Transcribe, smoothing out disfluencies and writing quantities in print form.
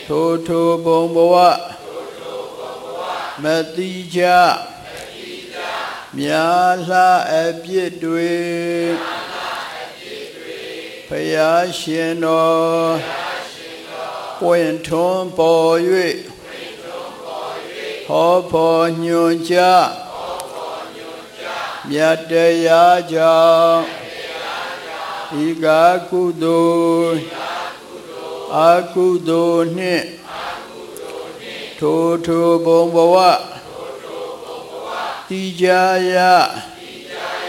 ထိုထိုဘုံဘဝမတိကြမြာလှအပြစ်တွေဖယားရှင်တော်ပွင့်ထွန်းပေါ်၍ဟောဖို့ညွှန်ကြားမြတ်တရားကြောင့်ဤကာကုသိုလ်အကုသိုလ်နှင့်ထိုထိုဘုံဘဝတိကြရ